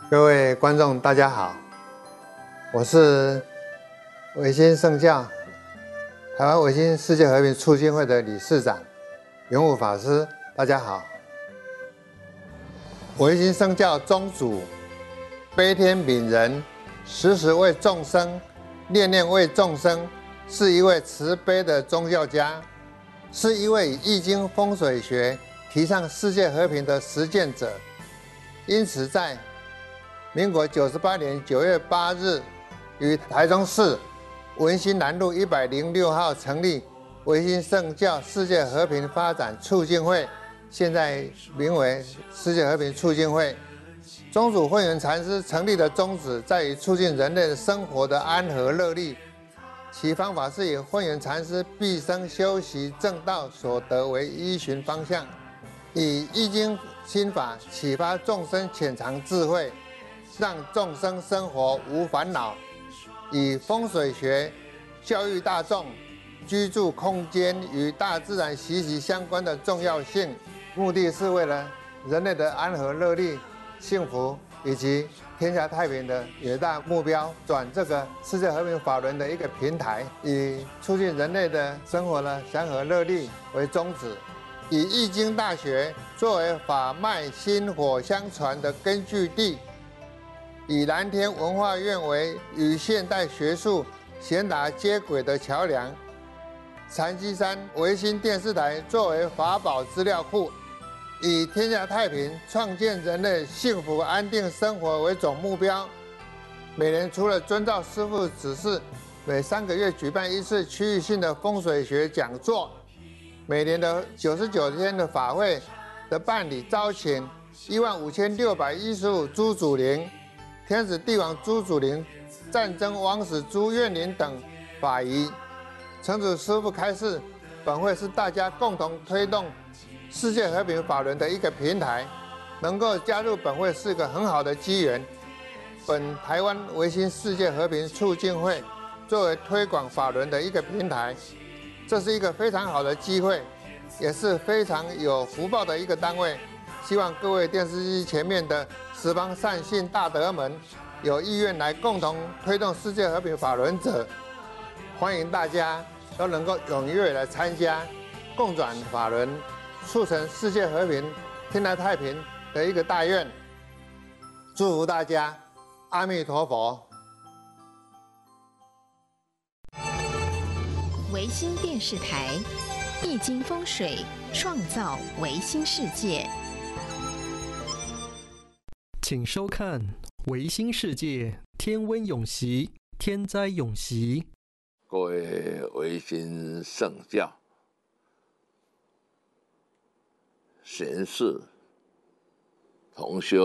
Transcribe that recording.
各位观众，大家好，我是维新圣教台湾维新世界和平促进会的理事长永武法师，大家好。维新圣教宗主悲天悯人，时时为众生，念念为众生，是一位慈悲的宗教家，是一位以易经风水学提倡世界和平的实践者。因此在民国98年9月8日，于台中市文心南路106号成立维新圣教世界和平发展促进会，现在名为世界和平促进会。宗主慧远禅师成立的宗旨在于促进人类的生活的安和乐利，其方法是以慧远禅师毕生修习正道所得为依循方向，以易经心法启发众生潜藏智慧，让众生生活无烦恼，以风水学教育大众居住空间与大自然息息相关的重要性，目的是为了人类的安和乐利、幸福以及天下太平的远大目标，转这个世界和平法轮的一个平台，以促进人类的生活的祥和乐利为宗旨，以易经大学作为法脉薪火相传的根据地，以蓝天文化院为与现代学术贤达接轨的桥梁，禅机山维新电视台作为法宝资料库，以天下太平、创建人类幸福安定生活为总目标。每年除了遵照师父指示，每3个月举办一次区域性的风水学讲座，每年的99天的法会的办理，招请15615朱祖灵、天子帝王朱祖灵、战争王使朱愿林等法仪。诚主师父开示，本会是大家共同推动世界和平法轮的一个平台，能够加入本会是个很好的机缘。本台湾维新世界和平促进会作为推广法轮的一个平台，这是一个非常好的机会，也是非常有福报的一个单位。希望各位电视机前面的十方善信大德们，有意愿来共同推动世界和平法轮者，欢迎大家都能够踊跃来参加，共转法轮，促成世界和平、天下太平的一个大愿。祝福大家，阿弥陀佛。 维新电视台，易经风水创造维新世界。 请收看《维新世界天温永息，天灾永息》。 各位维新圣教贤士同修